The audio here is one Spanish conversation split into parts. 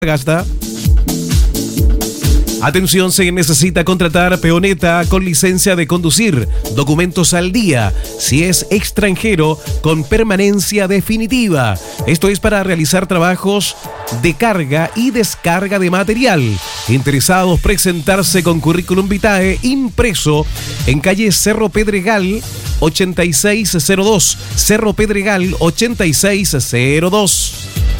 Antofagasta. Atención, se necesita contratar peoneta con licencia de conducir, documentos al día, si es extranjero, con permanencia definitiva. Esto es para realizar trabajos de carga y descarga de material. Interesados, presentarse con currículum vitae impreso en calle Cerro Pedregal 8602, Cerro Pedregal 8602.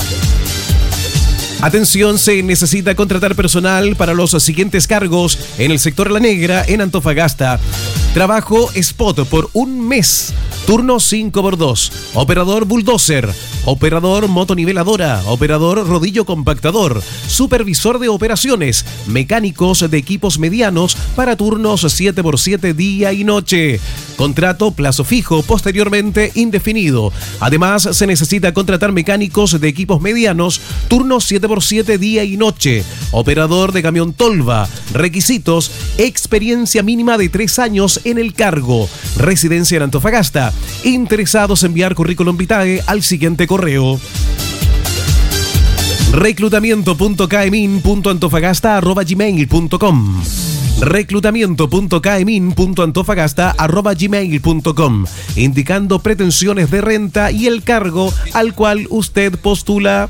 Atención, se necesita contratar personal para los siguientes cargos en el sector La Negra, en Antofagasta. Trabajo spot por un mes. Turno 5x2. Operador bulldozer. Operador motoniveladora. Operador rodillo compactador. Supervisor de operaciones. Mecánicos de equipos medianos para turnos 7x7 día y noche. Contrato plazo fijo, posteriormente indefinido. Además, se necesita contratar mecánicos de equipos medianos, turnos 7x7 día y noche. Operador de camión tolva. Requisitos: experiencia mínima de 3 años en el cargo. Residencia en Antofagasta. Interesados, enviar currículum vitae al siguiente correo: reclutamiento.kmin.antofagasta@gmail.com. reclutamiento.kmin.antofagasta@gmail.com, indicando pretensiones de renta y el cargo al cual usted postula.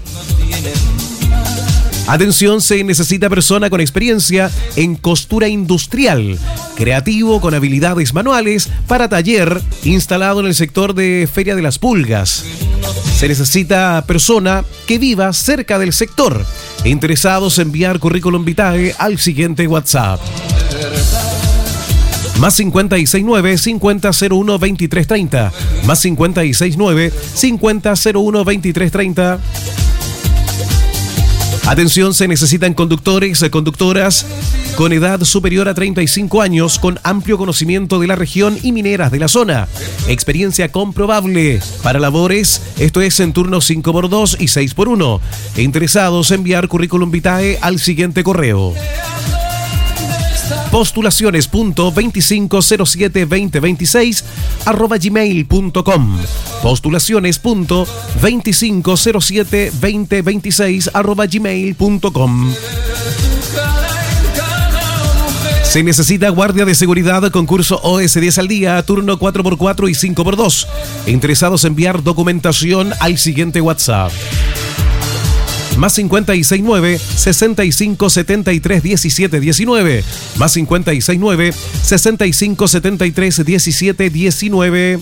Atención, se necesita persona con experiencia en costura industrial, creativo con habilidades manuales para taller instalado en el sector de Feria de las Pulgas. Se necesita persona que viva cerca del sector. Interesados, enviar currículum vitae al siguiente WhatsApp: más 569 5001 2330, más 569 5001 2330. Atención, se necesitan conductores, conductoras con edad superior a 35 años, con amplio conocimiento de la región y mineras de la zona. Experiencia comprobable para labores, esto es en turnos 5x2 y 6x1. Interesados, enviar currículum vitae al siguiente correo: postulaciones.25072026@gmail.com, postulaciones.25072026@gmail.com. Se necesita guardia de seguridad, concurso OS10 al día, turno 4x4 y 5x2. Interesados, enviar documentación al siguiente WhatsApp: más 569 65 73 17 19, más 569 65 73 17 19.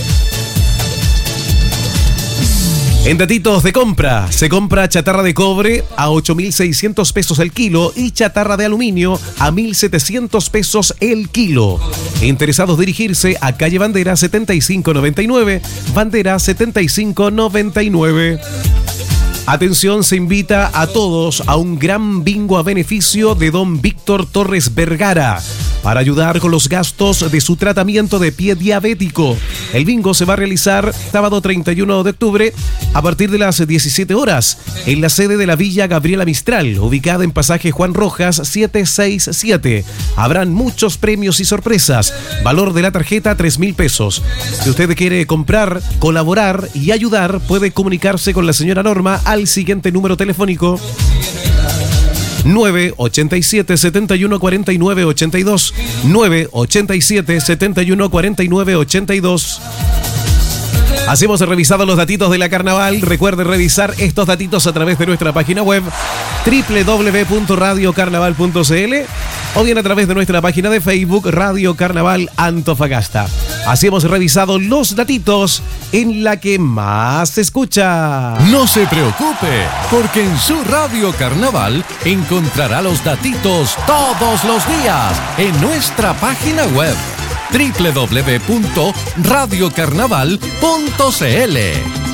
En datitos de compra, se compra chatarra de cobre a 8.600 pesos el kilo y chatarra de aluminio a 1.700 pesos el kilo. Interesados, dirigirse a calle Bandera 7599, Bandera 7599. Atención, se invita a todos a un gran bingo a beneficio de don Víctor Torres Vergara para ayudar con los gastos de su tratamiento de pie diabético. El bingo se va a realizar sábado 31 de octubre a partir de las 17 horas en la sede de la Villa Gabriela Mistral, ubicada en pasaje Juan Rojas 767. Habrán muchos premios y sorpresas. Valor de la tarjeta 3.000 pesos. Si usted quiere comprar, colaborar y ayudar, puede comunicarse con la señora Norma al siguiente número telefónico: 987 71 49 82, 987 71 49 82. Así hemos revisado los datitos de la carnaval. Recuerde revisar estos datitos a través de nuestra página web www.radiocarnaval.cl o bien a través de nuestra página de Facebook Radio Carnaval Antofagasta. Así hemos revisado los datitos en la que más se escucha. No se preocupe, porque en su Radio Carnaval encontrará los datitos todos los días en nuestra página web www.radiocarnaval.cl.